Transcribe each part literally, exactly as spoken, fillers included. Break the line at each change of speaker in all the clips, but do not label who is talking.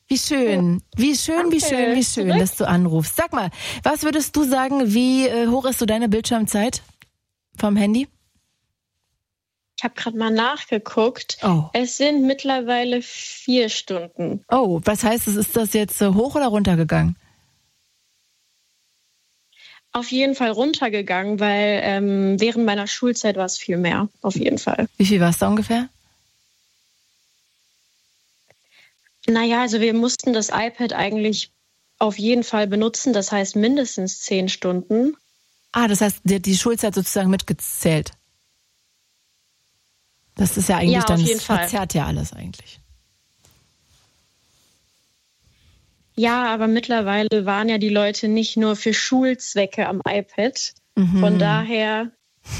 Wie schön, wie schön, wie schön, wie schön, dass du anrufst. Sag mal, was würdest du sagen, wie äh, hoch ist so deine Bildschirmzeit vom Handy?
Ich habe gerade mal nachgeguckt.
Oh.
Es sind mittlerweile vier Stunden.
Oh, was heißt es? Ist das jetzt äh, hoch oder runtergegangen?
Auf jeden Fall runtergegangen, weil ähm, während meiner Schulzeit war es viel mehr. Auf jeden Fall.
Wie viel war es da ungefähr?
Naja, also wir mussten das iPad eigentlich auf jeden Fall benutzen. Das heißt mindestens zehn Stunden.
Ah, das heißt, die, die Schulzeit sozusagen mitgezählt. Das ist ja eigentlich
ja,
dann,
auf jeden
das
Fall.
verzerrt ja alles eigentlich.
Ja, aber mittlerweile waren ja die Leute nicht nur für Schulzwecke am iPad.
Mhm.
Von daher,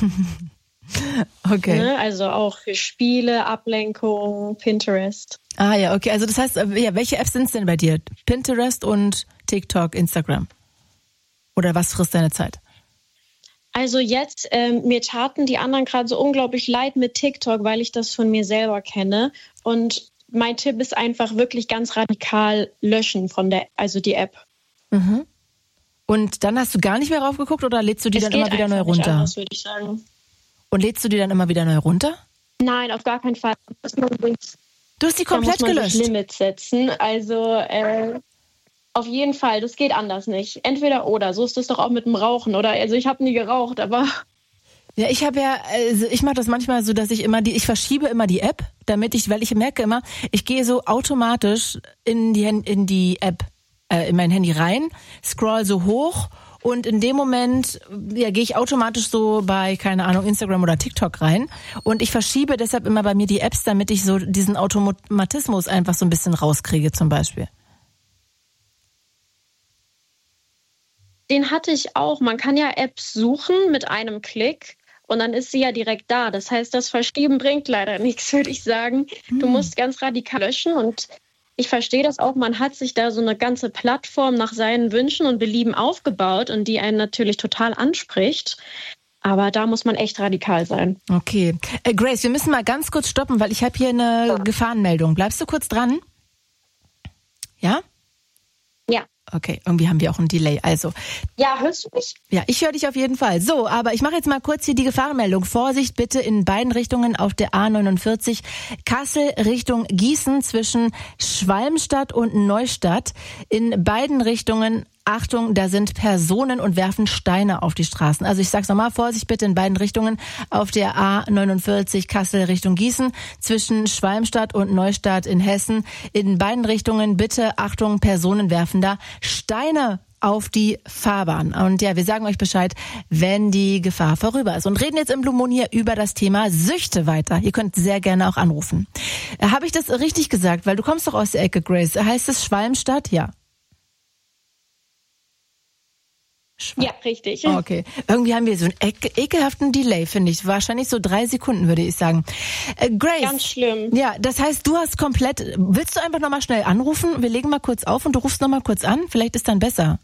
okay.
ne, also auch für Spiele, Ablenkung, Pinterest.
Ah ja, okay. Also das heißt, ja, welche Apps sind es denn bei dir? Pinterest und TikTok, Instagram? Oder was frisst deine Zeit?
Also jetzt, ähm, mir taten die anderen gerade so unglaublich leid mit TikTok, weil ich das von mir selber kenne. Und mein Tipp ist einfach wirklich ganz radikal löschen von der, also die App.
Mhm. Und dann hast du gar nicht mehr raufgeguckt oder lädst du die
es
dann
geht
immer wieder
einfach
neu
nicht
runter?
anders, würde ich sagen.
Und lädst du die dann immer wieder neu runter?
Nein, auf gar keinen Fall. Das muss man sich,
Du hast die
da
komplett
muss man
gelöscht.
sich Limits setzen. Also äh, auf jeden Fall, das geht anders nicht. Entweder oder. So ist das doch auch mit dem Rauchen, oder? Also ich habe nie geraucht, aber
Ja, ich habe ja, also ich mache das manchmal so, dass ich immer die, ich verschiebe immer die App, damit ich, weil ich merke immer, ich gehe so automatisch in die in die App, äh, in mein Handy rein, scroll so hoch und in dem Moment, ja, gehe ich automatisch so bei, keine Ahnung, Instagram oder TikTok rein und ich verschiebe deshalb immer bei mir die Apps, damit ich so diesen Automatismus einfach so ein bisschen rauskriege zum Beispiel.
den hatte ich auch. Man kann ja Apps suchen mit einem Klick. Und dann ist sie ja direkt da. Das heißt, das Verschieben bringt leider nichts, würde ich sagen. Du musst ganz radikal löschen. Und ich verstehe das auch. Man hat sich da so eine ganze Plattform nach seinen Wünschen und Belieben aufgebaut und die einen natürlich total anspricht. Aber da muss man echt radikal sein.
Okay. Äh, Grace, wir müssen mal ganz kurz stoppen, weil ich habe hier eine ja. Gefahrenmeldung. Bleibst du kurz dran? Ja?
Ja.
Okay, irgendwie haben wir auch einen Delay. Also.
Ja, hörst du mich?
Ja, ich höre dich auf jeden Fall. So, aber ich mache jetzt mal kurz hier die Gefahrenmeldung. Vorsicht bitte in beiden Richtungen auf der A neunundvierzig Kassel Richtung Gießen zwischen Schwalmstadt und Neustadt. In beiden Richtungen Achtung, da sind Personen und werfen Steine auf die Straßen. Also ich sag's nochmal, Vorsicht bitte in beiden Richtungen auf der A neunundvierzig Kassel Richtung Gießen zwischen Schwalmstadt und Neustadt in Hessen. In beiden Richtungen bitte Achtung, Personen werfen da Steine auf die Fahrbahn. Und ja, wir sagen euch Bescheid, wenn die Gefahr vorüber ist. Und reden jetzt im Blue Moon hier über das Thema Süchte weiter. Ihr könnt sehr gerne auch anrufen. Habe ich das richtig gesagt? Weil du kommst doch aus der Ecke, Grace. Heißt es Schwalmstadt? Ja.
Schwal- ja, richtig.
Oh, okay. Irgendwie haben wir so einen ekel- ekelhaften Delay, finde ich. Wahrscheinlich so drei Sekunden, würde ich sagen. Äh, Grace.
Ganz schlimm.
Ja, das heißt, du hast komplett... Willst du einfach nochmal schnell anrufen? Wir legen mal kurz auf und du rufst nochmal kurz an. Vielleicht ist dann besser.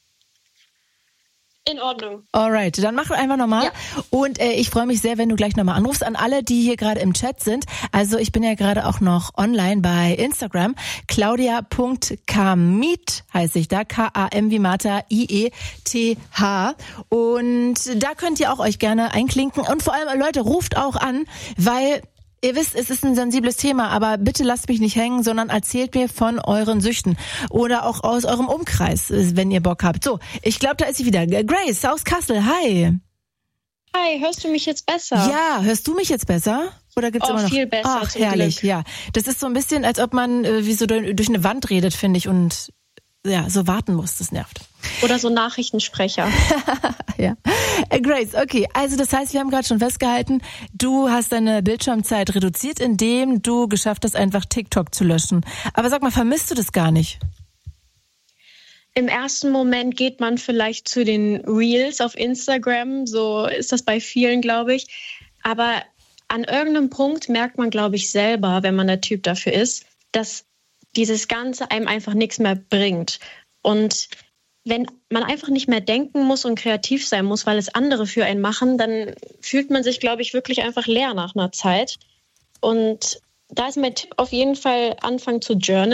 In Ordnung.
Alright, dann mach einfach nochmal. Ja. Und äh, ich freue mich sehr, wenn du gleich nochmal anrufst. An alle, die hier gerade im Chat sind. Also ich bin ja gerade auch noch online bei Instagram. Claudia Punkt Kamit heiße ich da. K A M wie Martha, I E T H. Und da könnt ihr auch euch gerne einklinken. Und vor allem, Leute, ruft auch an, weil... Ihr wisst, es ist ein sensibles Thema, aber bitte lasst mich nicht hängen, sondern erzählt mir von euren Süchten oder auch aus eurem Umkreis, wenn ihr Bock habt. So, ich glaube, da ist sie wieder. Grace aus Kassel, hi.
Hi, hörst du mich jetzt besser?
Ja, hörst du mich jetzt besser? Oder gibt's
oh,
immer noch?
viel besser.
Ach, herrlich, Glück. Ja. Das ist so ein bisschen, als ob man äh, wie so durch eine Wand redet, finde ich, und ja, so warten muss, das nervt.
Oder so Nachrichtensprecher.
Ja. Äh, Grace, okay, also das heißt, wir haben gerade schon festgehalten, du hast deine Bildschirmzeit reduziert, indem du geschafft hast, einfach TikTok zu löschen. Aber sag mal, vermisst du das gar nicht?
Im ersten Moment geht man vielleicht zu den Reels auf Instagram, so ist das bei vielen, glaube ich. Aber an irgendeinem Punkt merkt man, glaube ich, selber, wenn man der Typ dafür ist, dass dieses Ganze einem einfach nichts mehr bringt. Und wenn man einfach nicht mehr denken muss und kreativ sein muss, weil es andere für einen machen, dann fühlt man sich, glaube ich, wirklich einfach leer nach einer Zeit. Und da ist mein Tipp auf jeden Fall, anfangen zu journalen.